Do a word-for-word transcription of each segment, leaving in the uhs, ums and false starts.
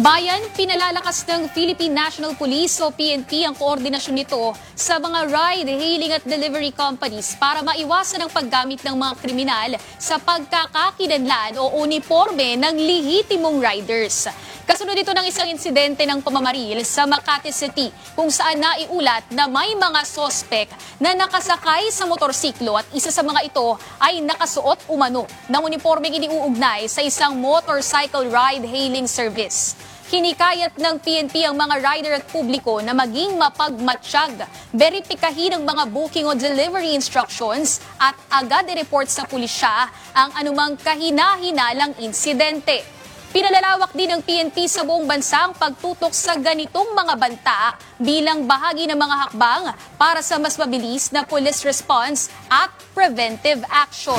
Bayan, pinalalakas ng Philippine National Police o P N P ang koordinasyon nito sa mga ride-hailing at delivery companies para maiwasan ang paggamit ng mga kriminal sa pagkakakilanlan o uniforme ng lehitimong riders. Kasunod ito ng isang insidente ng pamamaril sa Makati City kung saan naiulat na may mga sospek na nakasakay sa motorsiklo at isa sa mga ito ay nakasuot umano ng uniformeng iniuugnay sa isang motorcycle ride-hailing service. Hinikayat ng P N P ang mga rider at publiko na maging mapagmatsyag, beripikahin ang mga booking o delivery instructions at agad i-report sa pulisya ang anumang kahina-hinalang insidente. Pinalalawak din ng P N P sa buong bansa ang pagtutok sa ganitong mga banta bilang bahagi ng mga hakbang para sa mas mabilis na police response at preventive action.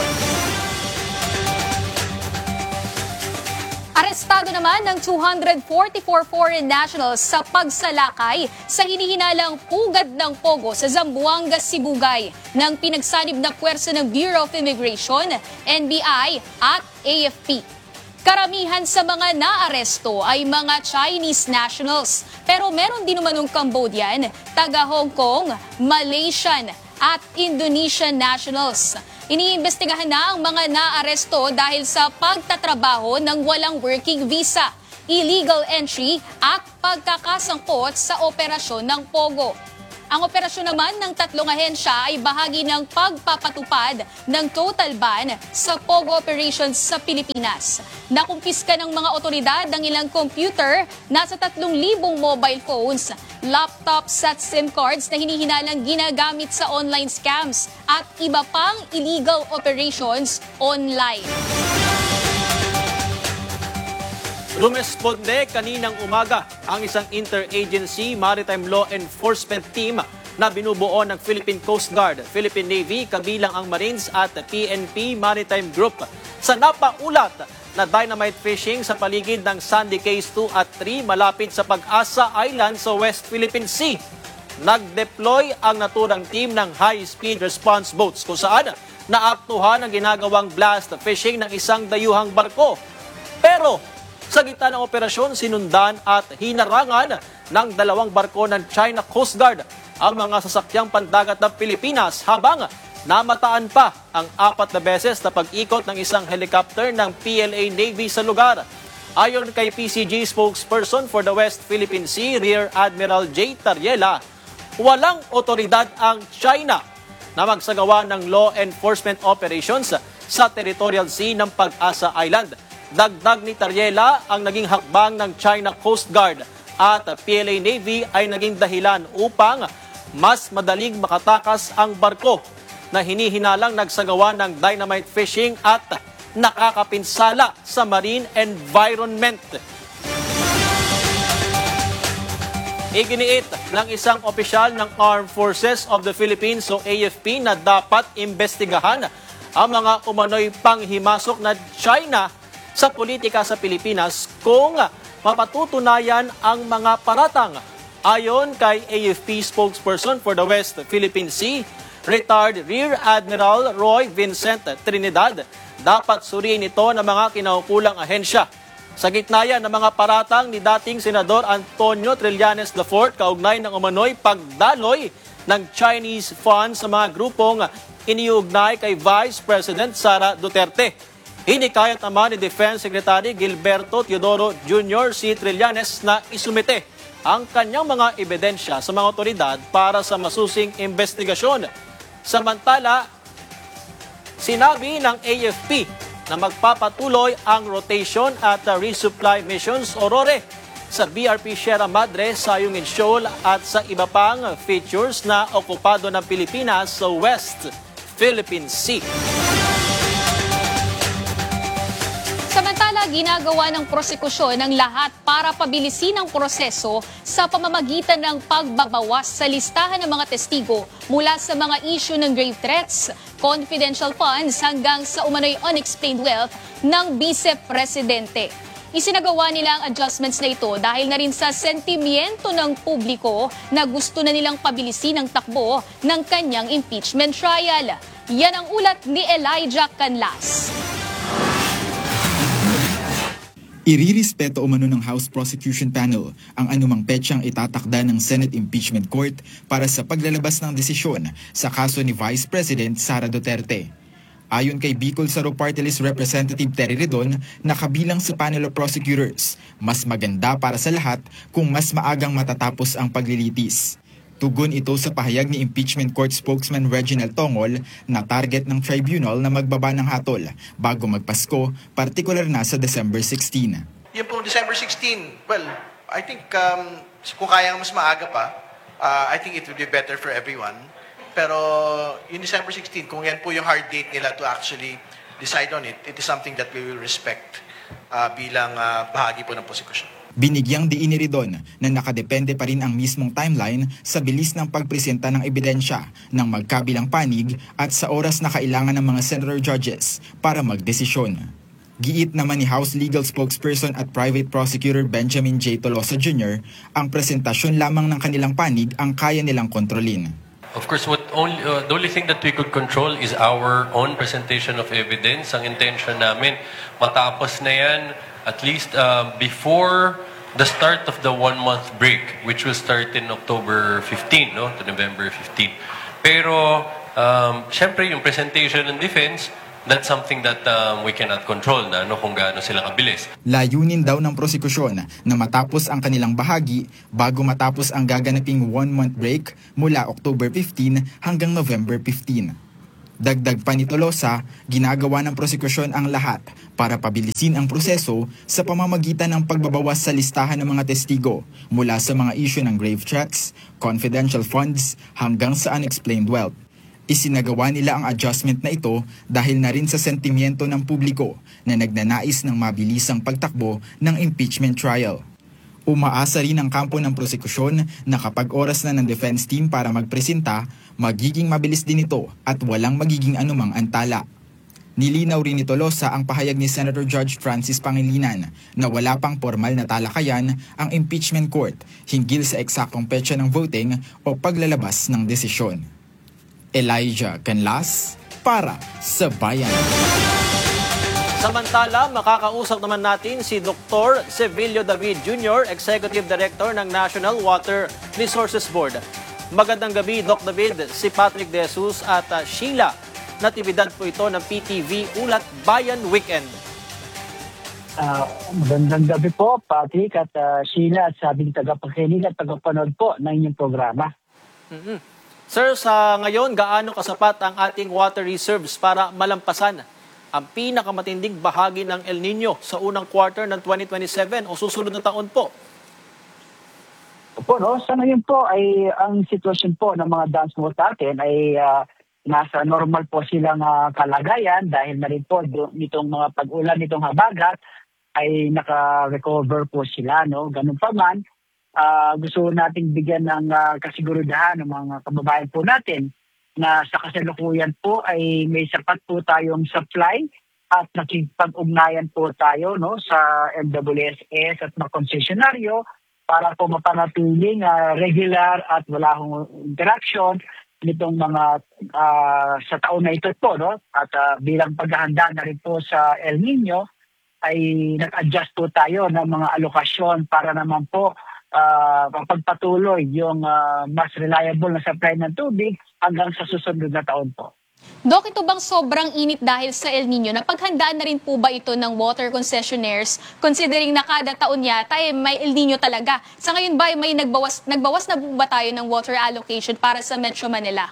Arestado naman ng two hundred forty-four foreign nationals sa pagsalakay sa hinihinalang pugad ng Pogo sa Zamboanga, Sibugay ng pinagsanib na puwersa ng Bureau of Immigration, N B I at A F P. Karamihan sa mga naaresto ay mga Chinese nationals, pero meron din naman ng Cambodian, taga Hong Kong, Malaysian at Indonesian nationals. Iniimbestigahan na ang mga naaresto dahil sa pagtatrabaho ng walang working visa, illegal entry at pagkakasangkot sa operasyon ng Pogo. Ang operasyon naman ng tatlong ahensya ay bahagi ng pagpapatupad ng total ban sa Pogo operations sa Pilipinas. Nakumpiska ng mga otoridad ang ilang computer, nasa tatlong libong mobile phones, laptops at SIM cards na hinihinalang ginagamit sa online scams at iba pang illegal operations online. Rumesponde kaninang umaga ang isang interagency maritime law enforcement team na binubuo ng Philippine Coast Guard, Philippine Navy, kabilang ang Marines at P N P Maritime Group sa napaulat na dynamite fishing sa paligid ng Sandy Cays two at three malapit sa Pag-asa Island sa West Philippine Sea. Nag-deploy ang naturang team ng high-speed response boats kung saan naaktuhan ang ginagawang blast fishing ng isang dayuhang barko. Pero sa gitna ng operasyon, sinundan at hinarangan ng dalawang barko ng China Coast Guard ang mga sasakyang pandagat ng Pilipinas habang namataan pa ang apat na beses na pag-ikot ng isang helicopter ng P L A Navy sa lugar. Ayon kay P C G spokesperson for the West Philippine Sea, Rear Admiral J. Tariela, walang otoridad ang China na magsagawa ng law enforcement operations sa territorial sea ng Pag-asa Island. Dagdag ni Tariela, ang naging hakbang ng China Coast Guard at P L A Navy ay naging dahilan upang mas madaling makatakas ang barko na hinihinalang nagsagawa ng dynamite fishing at nakakapinsala sa marine environment. Iginiit ng isang opisyal ng Armed Forces of the Philippines o A F P na dapat imbestigahan ang mga umano'y panghimasok na China sa politika sa Pilipinas kung mapatutunayan ang mga paratang. Ayon kay A F P spokesperson for the West Philippine Sea, retired Rear Admiral Roy Vincent Trinidad, dapat suriin ito ng mga kinaukulang ahensya. Sa gitna yan ng mga paratang ni dating Senador Antonio Trillanes the fourth kaugnay ng umano'y pagdaloy ng Chinese funds sa mga grupong iniugnay kay Vice President Sara Duterte. Hinikayat naman ni Defense Secretary Gilberto Teodoro Junior si Trillanes na isumite ang kanyang mga ebidensya sa mga otoridad para sa masusing investigasyon. Samantala, sinabi ng A F P na magpapatuloy ang rotation at resupply missions o R O R E sa B R P Sierra Madre, Sayungin Shoal at sa iba pang features na okupado ng Pilipinas sa West Philippine Sea. Samantala, ginagawa ng prosekusyon ng lahat para pabilisin ang proseso sa pamamagitan ng pagbabawas sa listahan ng mga testigo mula sa mga issue ng grave threats, confidential funds hanggang sa umano'y unexplained wealth ng Vice-Presidente. Isinagawa nila ang adjustments na ito dahil na rin sa sentimiento ng publiko na gusto na nilang pabilisin ang takbo ng kanyang impeachment trial. Yan ang ulat ni Elijah Canlas. Irirespeto umano ng House Prosecution Panel ang anumang petsang itatakda ng Senate Impeachment Court para sa paglalabas ng desisyon sa kaso ni Vice President Sara Duterte. Ayon kay Bicol Saro Party List Representative Terry Redon na kabilang sa panel of prosecutors, mas maganda para sa lahat kung mas maagang matatapos ang paglilitis. Tugon ito sa pahayag ni Impeachment Court spokesman Reginald Tongol na target ng tribunal na magbaba ng hatol bago magpasko, partikular na sa December sixteenth. Yung pong December sixteenth, well, I think um, kung kaya mas maaga pa, uh, I think it would be better for everyone. Pero yung December sixteenth, kung yan po yung hard date nila to actually decide on it, it is something that we will respect uh, bilang uh, bahagi po ng prosecution. Binigyang diin ni Redon na nakadepende pa rin ang mismong timeline sa bilis ng pagpresenta ng ebidensya ng magkabilang panig at sa oras na kailangan ng mga senator judges para magdesisyon. Giit naman ni House Legal Spokesperson at Private Prosecutor Benjamin J. Tolosa Junior, ang presentasyon lamang ng kanilang panig ang kaya nilang kontrolin. Of course, what only, uh, the only thing that we could control is our own presentation of evidence. Ang intention namin, matapos na yan at least uh, before the start of the one-month break, which will start in October fifteenth, no, to November fifteenth. Pero, um, syempre, yung presentation ng defense, that's something that um, we cannot control na, no, kung gaano sila kabilis. Layunin daw ng prosekusyon na matapos ang kanilang bahagi bago matapos ang gaganaping one-month break mula October fifteenth hanggang November fifteenth. Dagdag pa ni Tolosa, ginagawa ng prosekusyon ang lahat para pabilisin ang proseso sa pamamagitan ng pagbabawas sa listahan ng mga testigo mula sa mga issue ng grave checks, confidential funds hanggang sa unexplained wealth. Isinagawa nila ang adjustment na ito dahil na rin sa sentimiento ng publiko na nagnanais ng mabilisang pagtakbo ng impeachment trial. Umaasa rin ang kampo ng prosekusyon na kapag oras na ng defense team para magpresenta, magiging mabilis din ito at walang magiging anumang antala. Nilinaw rin ni Tolosa ang pahayag ni Senator Judge Francis Pangilinan na wala pang formal na talakayan ang impeachment court hinggil sa eksaktong petsa ng voting o paglalabas ng desisyon. Elijah Canlas para sa Bayan. Samantala, makakausap naman natin si Doctor Sevilio David Junior, Executive Director ng National Water Resources Board. Magandang gabi, Doc David, si Patrick De Jesus at uh, Sheila. Natividad po ito ng P T V Ulat Bayan Weekend. Uh, magandang gabi po, Patrick at uh, Sheila at sabing tagapakinig at tagapanood po ng inyong programa. Mm-hmm. Sir, sa ngayon, gaano kasapat ang ating water reserves para malampasan ang pinakamatinding bahagi ng El Nino sa unang quarter ng twenty twenty-seven o susunod na taon po? Opo, no? Sa ngayon po ay ang sitwasyon po ng mga dams mo natin ay uh, nasa normal po silang uh, kalagayan dahil na rin po nitong mga pag-ulan, nitong habagat ay naka-recover po sila. No? Ganun pa man, uh, gusto nating bigyan ng uh, kasigurudahan ng mga kababayan po natin na sa kasalukuyan po ay may sapat po tayong supply at nakipag-ugnayan po tayo no, sa M W S S at mga konsesyonaryo para po mapanatiling uh, regular at wala hong interaction nitong mga uh, sa taon na ito po. No? At uh, bilang paghahanda na rin po sa El Nino ay nag-adjust po tayo ng mga alokasyon para naman po Uh, pagpatuloy yung uh, mas reliable na supply ng tubig hanggang sa susunod na taon po. Dok, ito bang sobrang init dahil sa El Nino? Napaghandaan na rin po ba ito ng water concessionaires considering na kada taon yata eh, may El Nino talaga? Sa ngayon ba may nagbawas, nagbawas na ba tayo ng water allocation para sa Metro Manila?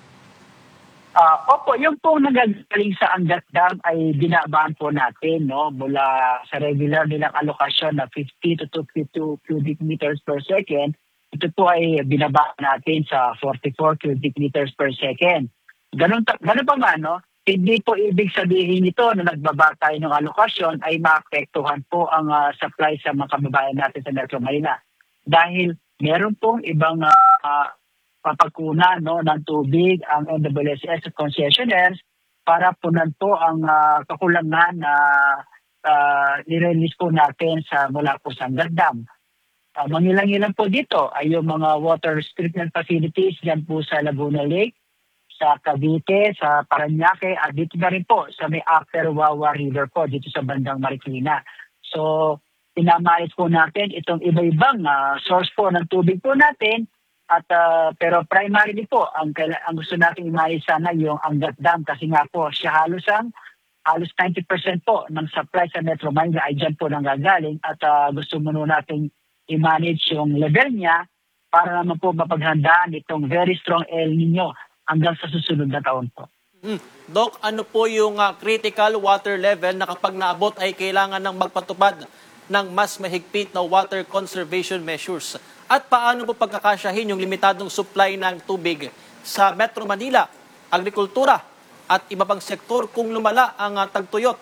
Uh, opo, yung po nagagaling sa Angat Dam ay binabaan po natin no, mula sa regular nilang alokasyon na fifty to two hundred fifty cubic meters per second. Ito po ay binabaan natin sa forty-four cubic meters per second. Ganun, ganun pa man, no? Hindi po ibig sabihin nito na nagbaba tayo ng alokasyon ay maapektuhan po ang uh, supply sa mga kababayan natin sa Metro Manila. Dahil meron pong ibang uh, papagkunan no, ng tubig ang M W S S at concessionaires para punan po ang uh, kakulangan na uh, nirelease po natin sa mula po sa Angat Dam. Uh, mangilang-ilang po dito ay yung mga water treatment facilities dyan po sa Laguna Lake, sa Cavite, sa Parañaque, at dito na rin po sa may Upper Wawa River po dito sa bandang Marikina. So, pinamalit po natin itong iba-ibang ah, source po ng tubig po natin. At ah, pero primarily po, ang, kaila- ang gusto natin imalit sana yung Angat Dam kasi nga po siya halos ang halos ninety percent po ng supply sa Metro Manila ay dyan po nanggagaling at ah, gusto muna natin i-manage yung level niya para naman po mapaghandaan itong very strong El Nino hanggang sa susunod na taon po. Hmm. Doc, ano po yung ah, critical water level na kapag naabot ay kailangan ng magpatupad ng mas mahigpit na water conservation measures? At paano po pagkakasyahin yung limitadong supply ng tubig sa Metro Manila, agrikultura at iba pang sektor kung lumala ang ah, tagtuyot?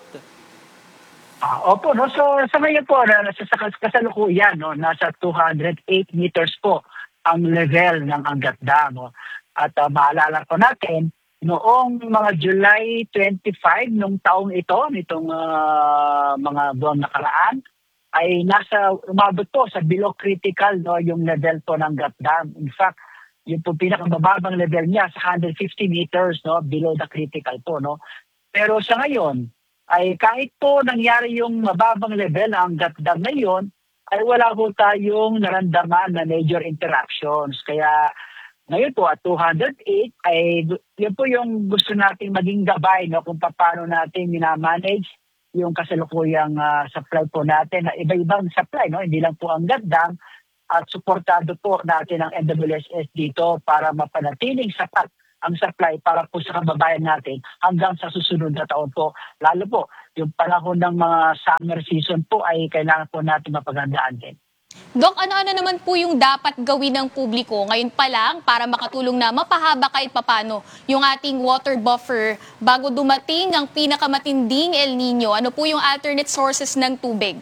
Ah, opo, no? So sa ngayon po, na, nasa sa kas- kasalukuyan, no? Nasa two hundred eight meters po ang level ng Angat Dam. No? At ah, maalala po natin, noong mga July twenty-five nung taong ito, nitong ah, mga buwan nakaraan, ay nasa umabot po sa below critical no yung level po ng Angat Dam. In fact, yung po pinakamababang level niya sa one hundred fifty meters no below the critical po no. Pero sa ngayon ay kahit po nangyari yung mababang level ng Angat Dam ngayon, ay wala po tayong naramdaman na major interactions. Kaya ngayon po at two hundred eight ay yun po yung gusto nating maging gabay no kung paano natin minamanage yung kasalukuyang ah, supply po natin na iba-ibang supply no hindi lang po ang Angat Dam at suportado po natin ang N W S S dito para mapanatiling sapat ang supply para po sa kababayan natin hanggang sa susunod na taon po. Lalo po, yung panahon ng mga summer season po ay kailangan po natin mapaghandaan din. Doc, ano-ano naman po yung dapat gawin ng publiko ngayon pa lang para makatulong na mapahaba kahit papano yung ating water buffer bago dumating ang pinakamatinding El Nino? Ano po yung alternate sources ng tubig?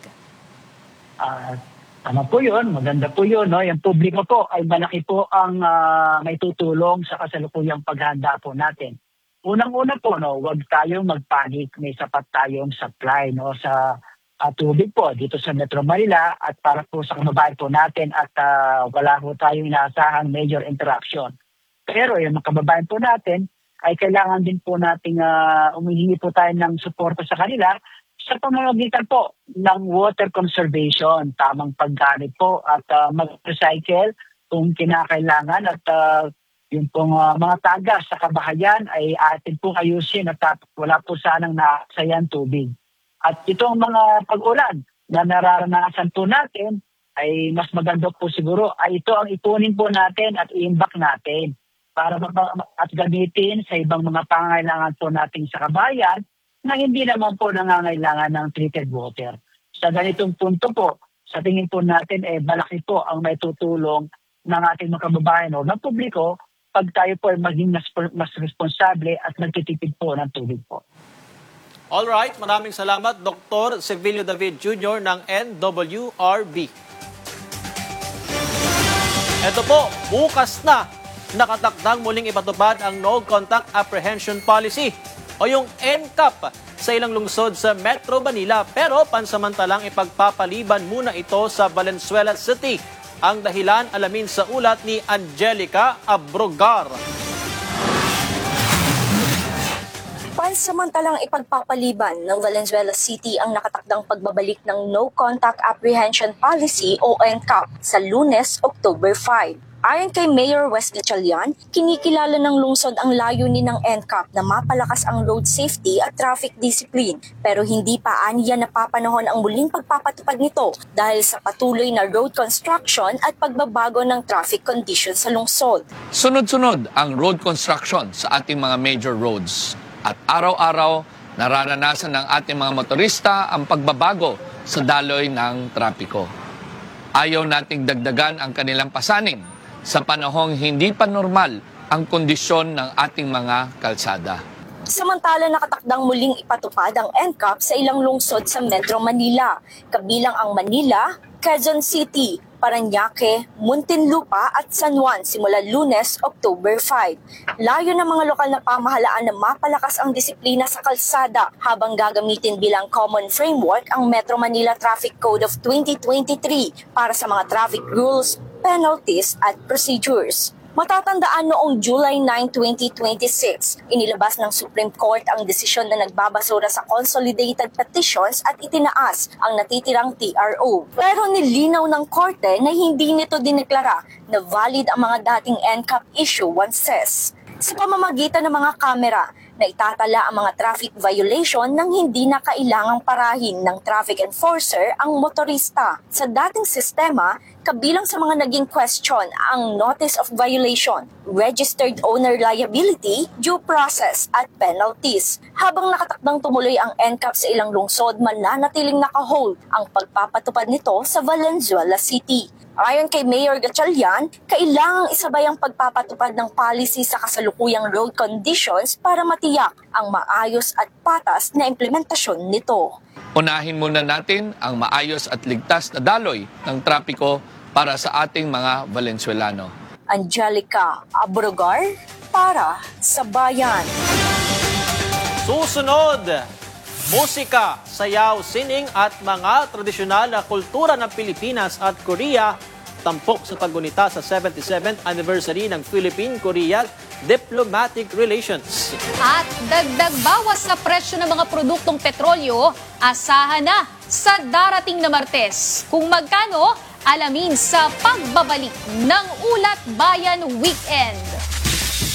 Ah, tama po yun, maganda po yun. No? Yung publiko po ay malaki po ang ah, may tutulong sa kasalukuyang paghahanda po natin. Unang-una po, no, huwag tayong magpanik, may sapat tayong supply no, sa ah, tubig po dito sa Metro Manila at para po sa kababayan po natin at ah, wala po tayong inaasahang major interaction. Pero yung mga kababayan po natin ay kailangan din po nating uh, umihingi po tayo ng suporta sa kanila sa pamamagitan po ng water conservation, tamang paggamit po at uh, mag-recycle kung kinakailangan at uh, yung pong uh, mga taga sa kabahayan ay atin pong ayusin at uh, wala po sanang nasayan tubig. At itong mga pag-ulan na nararanasan po natin ay mas maganda po siguro ay ito ang ipunin po natin at i-imbak natin para mapa- at gamitin sa ibang mga pangangailangan po natin sa kabayan na hindi naman po nangangailangan ng treated water. Sa ganitong punto po, sa tingin po natin, eh, malaki po ang may tutulong ng ating mga kababayan o ng publiko pag tayo po ay maging mas, mas responsable at nagtitipid po ng tubig po. Alright, maraming salamat, Doctor Sevilio David Junior ng N W R B. Ito po, bukas na nakatakdang muling ipatupad ang No Contact Apprehension Policy o yung N C A P sa ilang lungsod sa Metro Manila, pero pansamantalang ipagpapaliban muna ito sa Valenzuela City. Ang dahilan alamin sa ulat ni Angelica Abrogar. Pansamantalang ipagpapaliban ng Valenzuela City ang nakatakdang pagbabalik ng No Contact Apprehension Policy o N C A P sa Lunes, October five. Ayon kay Mayor Wes Gatchalian, kinikilala ng lungsod ang layunin ng N C A P na mapalakas ang road safety at traffic discipline. Pero hindi pa aniya napapanahon ang muling pagpapatupad nito dahil sa patuloy na road construction at pagbabago ng traffic conditions sa lungsod. Sunod-sunod ang road construction sa ating mga major roads. At araw-araw, nararanasan ng ating mga motorista ang pagbabago sa daloy ng trapiko. Ayaw nating dagdagan ang kanilang pasanin sa panahong hindi pa normal ang kondisyon ng ating mga kalsada. Samantala nakatakdang muling ipatupad ang N C A P sa ilang lungsod sa Metro Manila, kabilang ang Manila, Quezon City, Parañaque, Muntinlupa at San Juan simula Lunes, October five. Layo ng mga lokal na pamahalaan na mapalakas ang disiplina sa kalsada habang gagamitin bilang common framework ang Metro Manila Traffic Code of twenty twenty-three para sa mga traffic rules, penalties at procedures. Matatandaan noong July ninth, twenty twenty-six, inilabas ng Supreme Court ang desisyon na nagbabasura sa consolidated petitions at itinaas ang natitirang T R O. Pero nilinaw ng korte na hindi nito dineklara na valid ang mga dating N C A P issuances. Sa pamamagitan ng mga kamera, na itatala ang mga traffic violation nang hindi na kailangang parahin ng traffic enforcer ang motorista. Sa dating sistema, kabilang sa mga naging question ang notice of violation, registered owner liability, due process at penalties. Habang nakatakdang tumuloy ang N C A P sa ilang lungsod, mananatiling nakahold ang pagpapatupad nito sa Valenzuela City. Ayon kay Mayor Gatchalian, kailangang isabay ang pagpapatupad ng policy sa kasalukuyang road conditions para matiyak ang maayos at patas na implementasyon nito. Unahin muna natin ang maayos at ligtas na daloy ng trapiko para sa ating mga Valenzuelano. Angelica Abrogar para sa Bayan. Susunod, musika, sayaw, sining at mga tradisyonal na kultura ng Pilipinas at Korea tampok sa paggunita sa seventy-seventh anniversary ng Philippine-Korea Diplomatic Relations. At dagdag bawas sa presyo ng mga produktong petrolyo, asahan na sa darating na Martes. Kung magkano, alamin sa pagbabalik ng Ulat Bayan Weekend.